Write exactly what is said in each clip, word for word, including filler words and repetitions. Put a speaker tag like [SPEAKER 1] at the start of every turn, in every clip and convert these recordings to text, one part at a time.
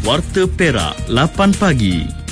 [SPEAKER 1] Warta Perak lapan pagi.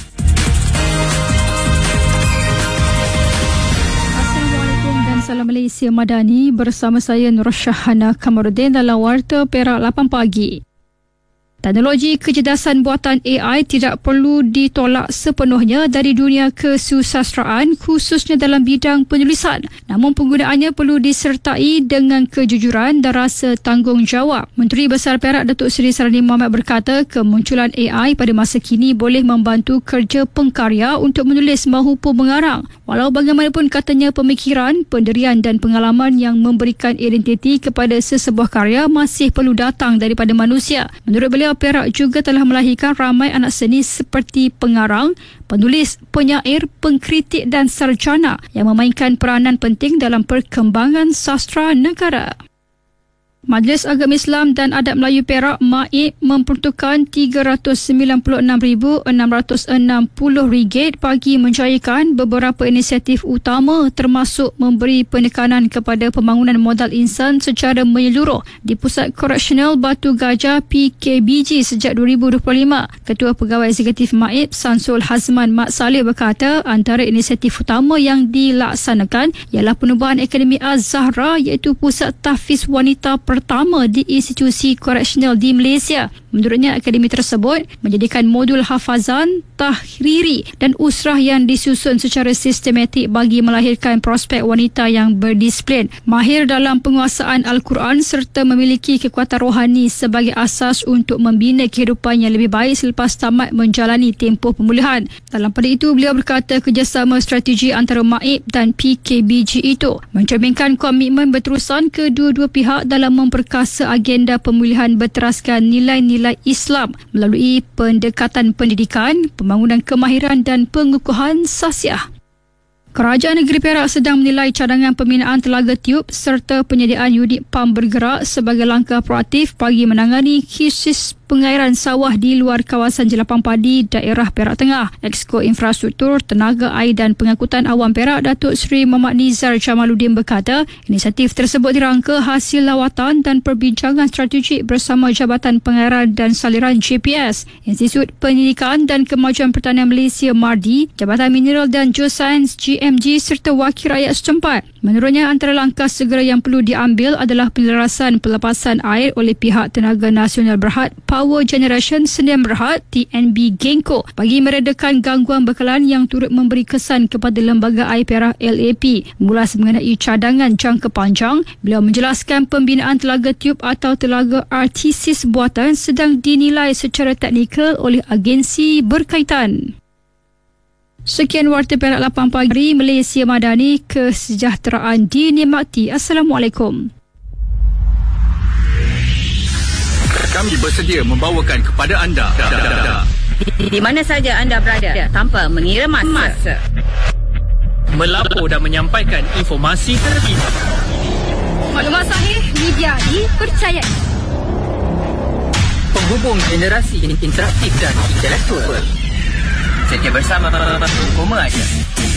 [SPEAKER 2] Salam Malaysia Madani, bersama saya Nur Syahana Kamarudin dalam Warta Perak lapan pagi. Teknologi kecerdasan buatan A I tidak perlu ditolak sepenuhnya dari dunia kesusastraan, khususnya dalam bidang penulisan. Namun penggunaannya perlu disertai dengan kejujuran dan rasa tanggungjawab. Menteri Besar Perak Datuk Seri Sarani Mohamad berkata kemunculan A I pada masa kini boleh membantu kerja pengkarya untuk menulis mahupun mengarang. Walau bagaimanapun, katanya, pemikiran, pendirian dan pengalaman yang memberikan identiti kepada sesebuah karya masih perlu datang daripada manusia. Menurut beliau, Perak juga telah melahirkan ramai anak seni seperti pengarang, penulis, penyair, pengkritik dan sarjana yang memainkan peranan penting dalam perkembangan sastra negara. Majlis Agama Islam dan Adat Melayu Perak M A I B memperuntukkan tiga ratus sembilan puluh enam ribu enam ratus enam puluh ringgit bagi menjayakan beberapa inisiatif utama, termasuk memberi penekanan kepada pembangunan modal insan secara menyeluruh di Pusat Koreksional Batu Gajah P K B G sejak dua ribu dua puluh lima. Ketua Pegawai Eksekutif M A I B Samsul Hazman Mat Saleh berkata antara inisiatif utama yang dilaksanakan ialah penubuhan Akademi Az-Zahra, iaitu pusat tahfiz wanita pertama di institusi koreksional di Malaysia. Menurutnya, akademi tersebut menjadikan modul hafazan, tahriri dan usrah yang disusun secara sistematik bagi melahirkan prospek wanita yang berdisiplin, mahir dalam penguasaan Al-Quran serta memiliki kekuatan rohani sebagai asas untuk membina kehidupan yang lebih baik selepas tamat menjalani tempoh pemulihan. Dalam pada itu, beliau berkata kerjasama strategi antara M A I B dan P K B G itu mencerminkan komitmen berterusan kedua-dua pihak dalam memperkasa agenda pemulihan berteraskan nilai-nilai Islam melalui pendekatan pendidikan, pembangunan kemahiran dan pengukuhan sasiah. Kerajaan Negeri Perak sedang menilai cadangan pembinaan telaga tiup serta penyediaan unit pam bergerak sebagai langkah proaktif bagi menangani krisis pengairan sawah di luar kawasan jelapang padi daerah Perak Tengah. Exco Infrastruktur, Tenaga Air dan Pengangkutan Awam Perak Datuk Seri Muhammad Nizar Jamaluddin berkata inisiatif tersebut dirangka hasil lawatan dan perbincangan strategik bersama Jabatan Pengairan dan Saliran J P S, Institut Pendidikan dan Kemajuan Pertanian Malaysia M A R D I, Jabatan Mineral dan Geosains G M G serta wakil rakyat setempat. Menurutnya, antara langkah segera yang perlu diambil adalah penyelarasan pelepasan air oleh pihak Tenaga Nasional Berhad, Power Generation Sdn Berhad, T N B Genco, bagi meredakan gangguan bekalan yang turut memberi kesan kepada Lembaga Air Perak L A P. Mengulas mengenai cadangan jangka panjang, beliau menjelaskan pembinaan telaga tiup atau telaga R T C buatan sedang dinilai secara teknikal oleh agensi berkaitan. Sekian Warta Perak lapan pagi, Malaysia Madani, kesejahteraan dinikmati. Assalamualaikum.
[SPEAKER 3] Kami bersedia membawakan kepada anda
[SPEAKER 4] di, di mana saja anda berada tanpa mengira masa,
[SPEAKER 5] melapor dan menyampaikan informasi terkini,
[SPEAKER 4] maklumat sahih, media dipercayai,
[SPEAKER 5] penghubung generasi interaktif dan intelektual.
[SPEAKER 6] Setia bersama Koma Aja.